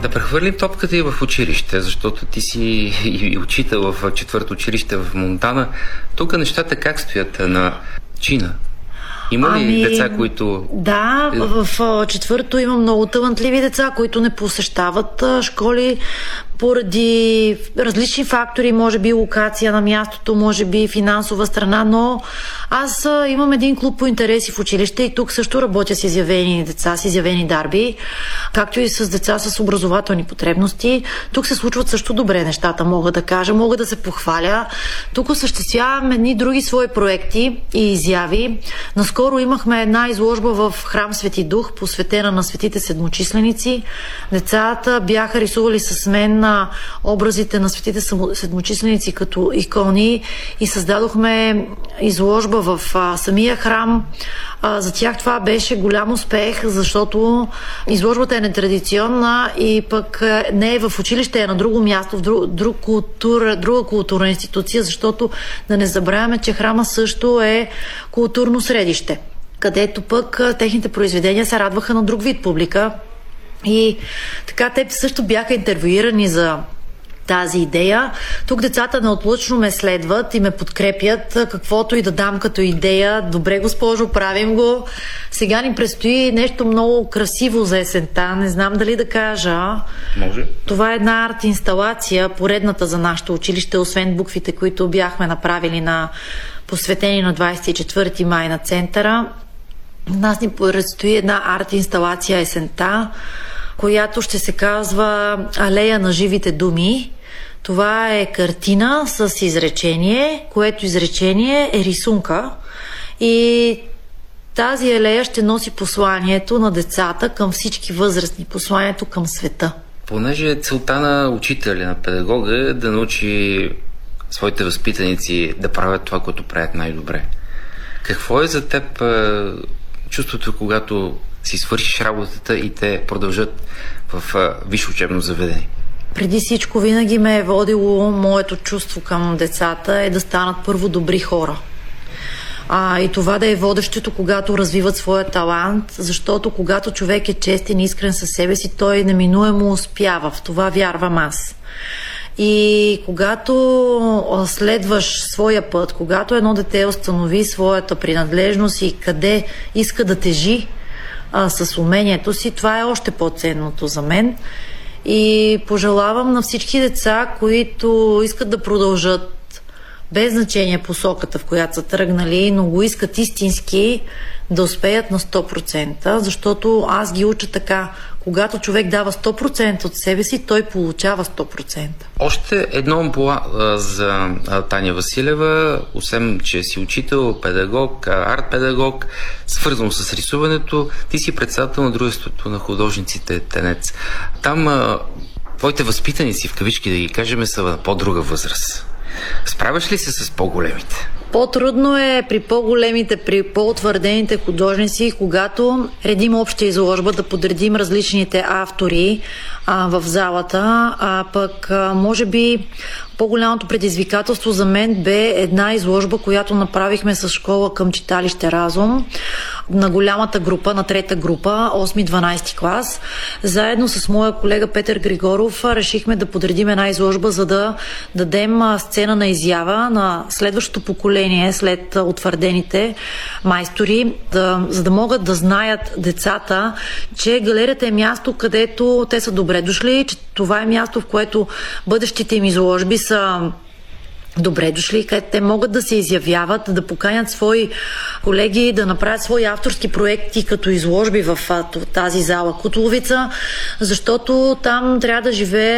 Да прехвърлим топката и в училище, защото ти си и учител в четвърто училище в Монтана. Тук нещата как стоят на чина? Има ли деца, които... Да, в четвърто има много талантливи деца, които не посещават школи поради различни фактори, може би локация на мястото, може би финансова страна, но аз имам един клуб по интереси в училище и тук също работя с изявени деца, с изявени дарби, както и с деца с образователни потребности. Тук се случват също добре нещата, мога да кажа, мога да се похваля. Тук осъществявам едни други свои проекти и изяви. Наскоро имахме една изложба в храм Свети Дух, посветена на светите седмочисленици. Децата бяха рисували с мен на образите на светите седмочисленици като икони и създадохме изложба в самия храм. За тях това беше голям успех, защото изложбата е нетрадиционна и пък не е в училище, е на друго място, в друга културна институция, защото да не забравяме, че храма също е културно средище, където пък техните произведения се радваха на друг вид публика. И така те също бяха интервюирани за тази идея. Тук децата неотлъчно ме следват и ме подкрепят, каквото и да дам като идея. Добре, госпожо, правим го. Сега ни предстои нещо много красиво за есента. Не знам дали да кажа. Може. Това е една арт-инсталация, поредната за нашето училище, освен буквите, които бяхме направили посветени на 24 май на центъра. Нас ни предстои една арт-инсталация есента, която ще се казва Алея на живите думи. Това е картина с изречение, което изречение е рисунка. И тази алея ще носи посланието на децата към всички възрастни, посланието към света. Понеже целта на учителя, на педагога е да научи своите възпитаници да правят това, което правят най-добре. Какво е за теб чувството, когато си свършиш работата и те продължат в висше учебно заведение? Преди всичко винаги ме е водило моето чувство към децата е да станат първо добри хора. И това да е водещото, когато развиват своя талант, защото когато човек е честен и искрен със себе си, той неминуемо успява. В това вярвам аз. И когато следваш своя път, когато едно дете установи своята принадлежност и къде иска да тежи с умението си, това е още по-ценното за мен. И пожелавам на всички деца, които искат да продължат без значение посоката, в която са тръгнали, но го искат истински, да успеят на 100%, защото аз ги уча така. Когато човек дава 100% от себе си, той получава 100%. Още едно ампула за Таня Василева, освен че си учител, педагог, арт-педагог, свързано с рисуването, ти си председател на дружеството на художниците Тенец. Там твоите възпитаници, в кавички да ги кажем, са на по-друга възраст. Справяш ли се с по-големите? По-трудно е при по-големите, при по-утвърдените художници, когато редим обща изложба, да подредим различните автори в залата, пък може би по-голямото предизвикателство за мен бе една изложба, която направихме с школа към читалище Разум, на голямата група, на трета група, 8-12 клас. Заедно с моя колега Петър Григоров решихме да подредим една изложба, за да дадем сцена на изява на следващото поколение след утвърдените майстори, за да могат да знаят децата, че галерията е място, където те са добре дошли, че това е място, в което бъдещите им изложби са добре дошли, където те могат да се изявяват, да поканят свои колеги, да направят свои авторски проекти като изложби в тази зала Кутловица, защото там трябва да живее